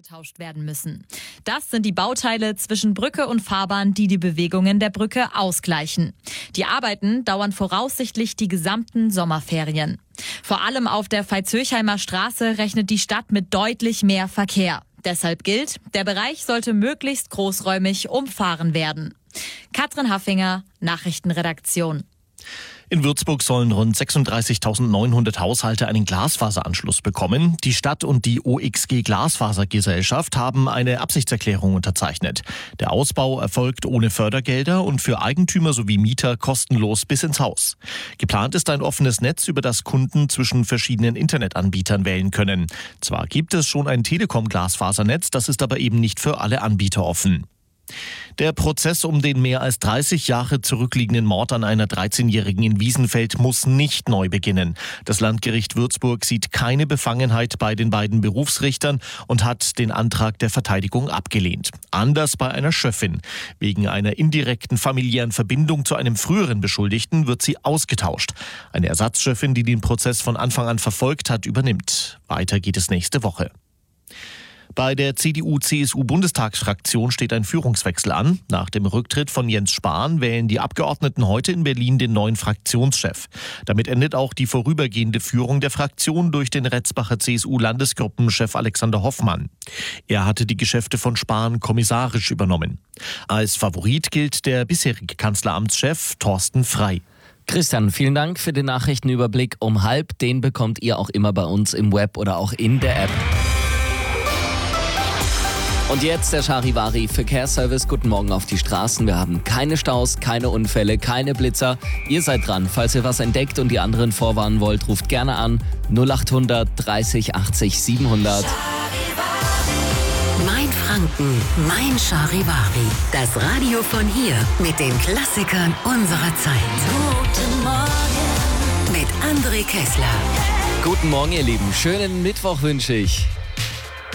ausgetauscht werden müssen. Das sind die Bauteile zwischen Brücke und Fahrbahn, die die Bewegungen der Brücke ausgleichen. Die Arbeiten dauern voraussichtlich die gesamten Sommerferien. Vor allem auf der Veitshöchheimer Straße rechnet die Stadt mit deutlich mehr Verkehr. Deshalb gilt, der Bereich sollte möglichst großräumig umfahren werden. Katrin Haffinger, Nachrichtenredaktion. In Würzburg sollen rund 36.900 Haushalte einen Glasfaseranschluss bekommen. Die Stadt und die OXG Glasfasergesellschaft haben eine Absichtserklärung unterzeichnet. Der Ausbau erfolgt ohne Fördergelder und für Eigentümer sowie Mieter kostenlos bis ins Haus. Geplant ist ein offenes Netz, über das Kunden zwischen verschiedenen Internetanbietern wählen können. Zwar gibt es schon ein Telekom-Glasfasernetz, das ist aber eben nicht für alle Anbieter offen. Der Prozess um den mehr als 30 Jahre zurückliegenden Mord an einer 13-Jährigen in Wiesenfeld muss nicht neu beginnen. Das Landgericht Würzburg sieht keine Befangenheit bei den beiden Berufsrichtern und hat den Antrag der Verteidigung abgelehnt. Anders bei einer Schöffin. Wegen einer indirekten familiären Verbindung zu einem früheren Beschuldigten wird sie ausgetauscht. Eine Ersatzschöffin, die den Prozess von Anfang an verfolgt hat, übernimmt. Weiter geht es nächste Woche. Bei der CDU-CSU-Bundestagsfraktion steht ein Führungswechsel an. Nach dem Rücktritt von Jens Spahn wählen die Abgeordneten heute in Berlin den neuen Fraktionschef. Damit endet auch die vorübergehende Führung der Fraktion durch den Retzbacher CSU-Landesgruppenchef Alexander Hoffmann. Er hatte die Geschäfte von Spahn kommissarisch übernommen. Als Favorit gilt der bisherige Kanzleramtschef Thorsten Frey. Christian, vielen Dank für den Nachrichtenüberblick um 12:30. Den bekommt ihr auch immer bei uns im Web oder auch in der App. Und jetzt der Charivari Verkehrsservice. Guten Morgen auf die Straßen. Wir haben keine Staus, keine Unfälle, keine Blitzer. Ihr seid dran. Falls ihr was entdeckt und die anderen vorwarnen wollt, ruft gerne an 0800 30 80 700. Mein Franken, mein Charivari. Das Radio von hier mit den Klassikern unserer Zeit. Guten Morgen mit André Kessler. Guten Morgen, ihr Lieben. Schönen Mittwoch wünsche ich.